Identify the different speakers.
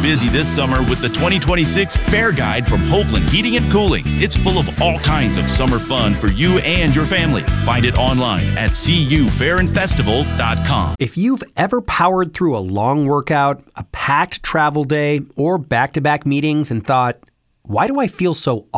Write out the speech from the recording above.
Speaker 1: busy this summer with the 2026 Fair Guide from Hoagland Heating and Cooling. It's full of all kinds of summer fun for you and your family. Find it online at cufairandfestival.com.
Speaker 2: If you've ever powered through a long workout, a packed travel day, or back-to-back meetings and thought, why do I feel so